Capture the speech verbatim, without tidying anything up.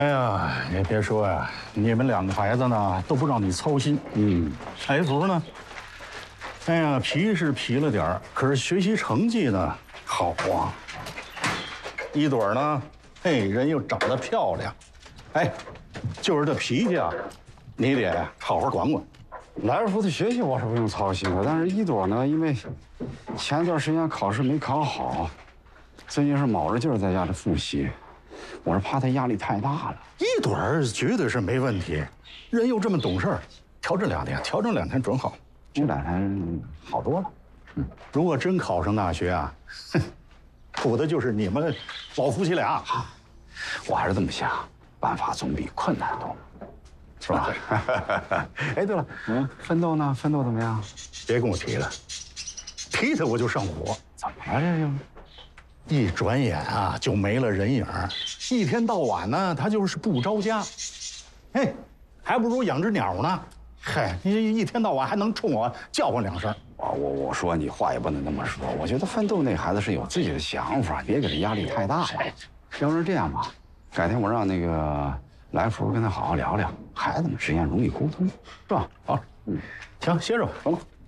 哎呀，也别说呀，你们两个孩子呢都不让你操心。嗯，来福呢，哎呀，皮是皮了点儿，可是学习成绩呢好啊。一朵呢，嘿，人又长得漂亮，哎，就是这脾气啊，你得好好管管。 来福的学习我是不用操心的，但是一朵呢，因为前段时间考试没考好，最近是卯着劲儿在家里复习，我是怕他压力太大了。 一朵儿绝对是没问题，人又这么懂事儿，调整两天，调整两天准好。 这两天好多了。 嗯，如果真考上大学啊，哼，苦的就是你们老夫妻俩。 我还是这么想，办法总比困难多，是吧？哎，对了，嗯，奋斗呢？奋斗怎么样？ 别跟我提了，提他我就上火。 怎么了这又？ 一转眼啊，就没了人影儿。一天到晚呢，他就是不着家。嘿，还不如养只鸟呢。嗨，你一天到晚还能冲我叫唤两声。 我我我说你话也不能这么说。我觉得奋斗那孩子是有自己的想法，别给他压力太大。要不然这样吧，改天我让那个来福跟他好好聊聊，孩子们之间容易沟通，是吧？ 好，嗯，行，歇着吧，走吧。